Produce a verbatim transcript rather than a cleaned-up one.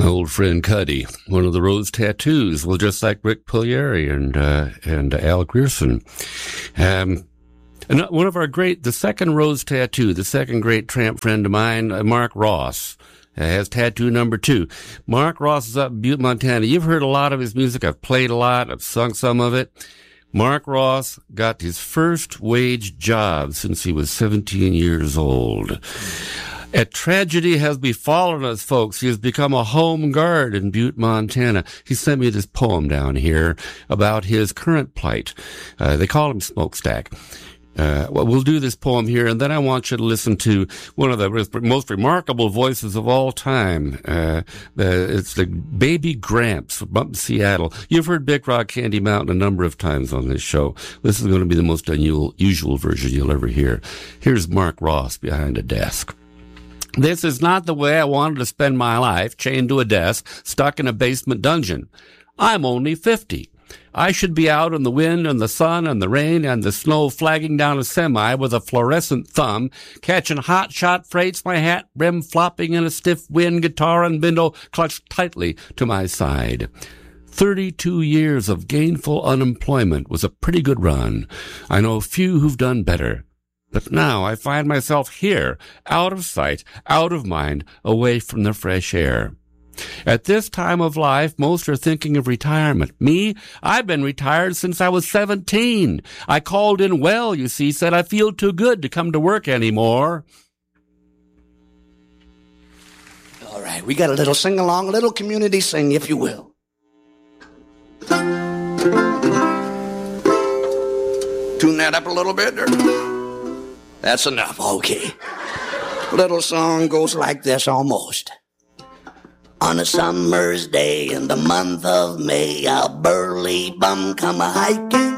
My old friend Cuddy, one of the Rose Tattoos, well, just like Rick Pugliari and uh, and Al Grierson. Um, and one of our great, the second Rose Tattoo, the second great tramp friend of mine, uh, Mark Ross, uh, has tattoo number two. Mark Ross is up in Butte, Montana. You've heard a lot of his music. I've played a lot. I've sung some of it. Mark Ross got his first wage job since he was seventeen years old. A tragedy has befallen us, folks. He has become a home guard in Butte, Montana. He sent me this poem down here about his current plight. Uh, they call him Smokestack. Uh, well, we'll do this poem here, and then I want you to listen to one of the most remarkable voices of all time. Uh, the, it's the Baby Gramps from up in Seattle. You've heard Big Rock Candy Mountain a number of times on this show. This is going to be the most unusual version you'll ever hear. Here's Mark Ross behind a desk. This is not the way I wanted to spend my life, chained to a desk, stuck in a basement dungeon. I'm only fifty. I should be out in the wind and the sun and the rain and the snow, flagging down a semi with a fluorescent thumb, catching hot-shot freights, my hat brim flopping in a stiff wind, guitar and bindle clutched tightly to my side. Thirty-two years of gainful unemployment was a pretty good run. I know few who've done better. But now I find myself here, out of sight, out of mind, away from the fresh air. At this time of life, most are thinking of retirement. Me, I've been retired since I was seventeen. I called in well, you see, said I feel too good to come to work anymore. All right, we got a little sing-along, a little community sing, if you will. Tune that up a little bit, or... That's enough, okay. Little song goes like this almost. On a summer's day in the month of May, a burly bum come a-hiking